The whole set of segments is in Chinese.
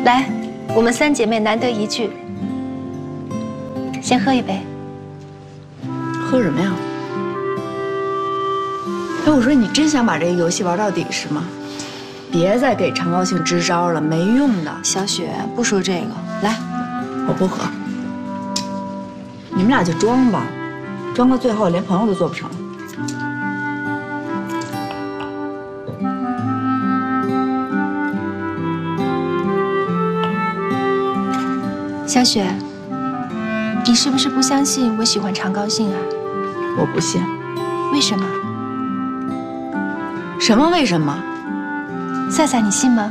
来，我们三姐妹难得一聚，先喝一杯。 喝什么呀？哎，我说你真想把这个游戏玩到底是吗？别再给常高兴支招了，没用的。 小雪，不说这个，来， 我不喝。你们俩就装吧，装到最后连朋友都做不成。 小雪，你是不是不相信我喜欢常高兴啊？ 我不信。 为什么？ 什么为什么？ 赛赛，你信吗？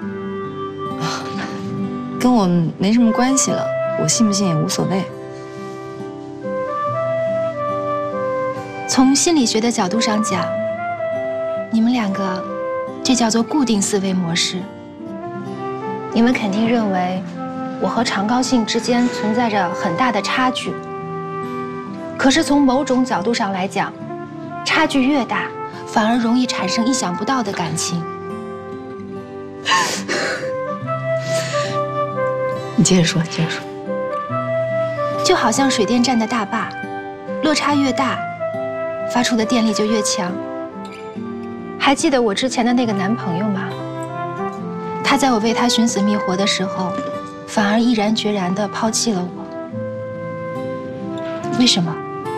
跟我没什么关系了，我信不信也无所谓。 从心理学的角度上讲，你们两个，这叫做固定思维模式。你们肯定认为我和常高兴之间存在着很大的差距。可是从某种角度上来讲，差距越大，反而容易产生意想不到的感情。 你接着说，接着说。 就好像水电站的大坝，落差越大，发出的电力就越强。还记得我之前的那个男朋友吗？他在我为他寻死觅活的时候，反而毅然决然地抛弃了我。为什么？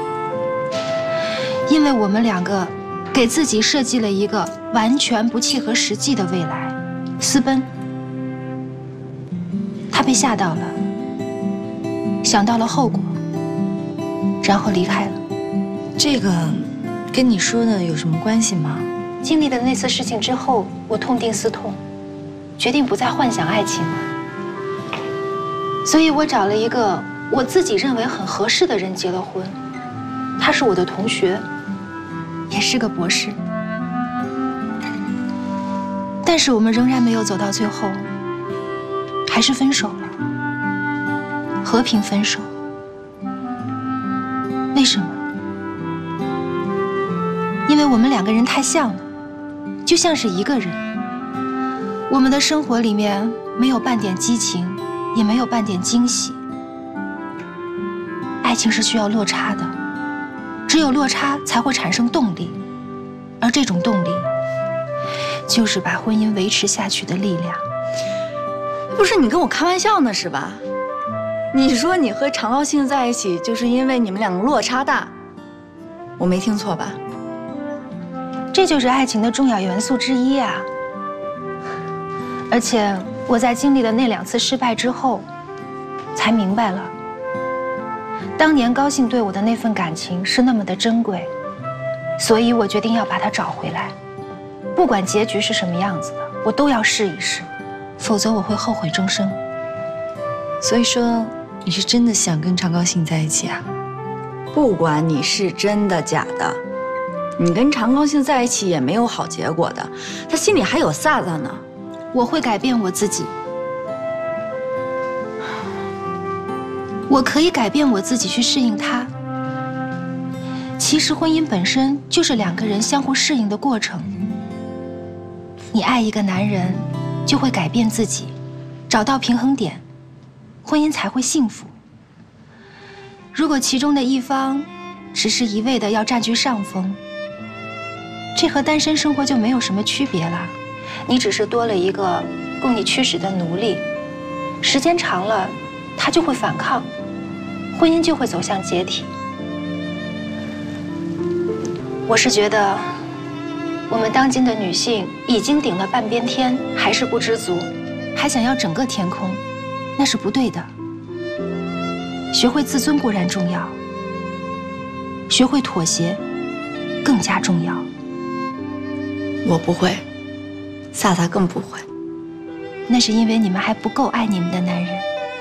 因为我们两个给自己设计了一个完全不切合实际的未来，私奔。他被吓到了，想到了后果，然后离开了。 这个跟你说的有什么关系吗？ 经历了那次事情之后，我痛定思痛，决定不再幻想爱情了。所以我找了一个我自己认为很合适的人结了婚。他是我的同学，也是个博士。但是我们仍然没有走到最后，还是分手了，和平分手。为什么？因为我们两个人太像了，就像是一个人。我们的生活里面没有半点激情，也没有半点惊喜。爱情是需要落差的，只有落差才会产生动力，而这种动力就是把婚姻维持下去的力量。 不是你跟我开玩笑呢是吧？你说你和常高兴在一起，就是因为你们两个落差大，我没听错吧？ 这就是爱情的重要元素之一啊！而且我在经历了那2次失败之后，才明白了，当年高兴对我的那份感情是那么的珍贵，所以我决定要把它找回来。不管结局是什么样子的，我都要试一试，否则我会后悔终生。 所以说，你是真的想跟常高兴在一起啊？ 不管你是真的假的，你跟常高兴在一起也没有好结果的，他心里还有飒飒呢。 我会改变我自己，我可以改变我自己去适应他。其实婚姻本身就是2个人相互适应的过程。你爱一个男人，就会改变自己，找到平衡点，婚姻才会幸福。如果其中的一方只是一味的要占据上风，这和单身生活就没有什么区别了。你只是多了一个供你驱使的奴隶，时间长了，他就会反抗，婚姻就会走向解体。我是觉得，我们当今的女性已经顶了半边天，还是不知足，还想要整个天空，那是不对的。学会自尊固然重要，学会妥协更加重要。 我不会，飒飒更不会。 那是因为你们还不够爱你们的男人。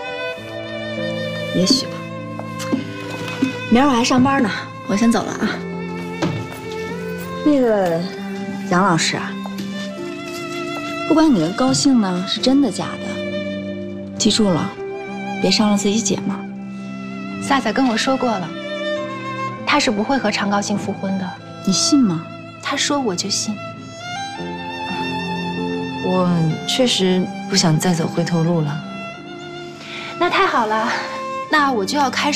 也许吧。明儿我还上班呢，我先走了啊。那个杨老师啊，不管你跟高兴呢是真的假的，记住了，别伤了自己姐们儿。 飒飒跟我说过了，他是不会和常高兴复婚的。 你信吗？ 他说我就信。 我确实不想再走回头路了。 那太好了，那我就要开始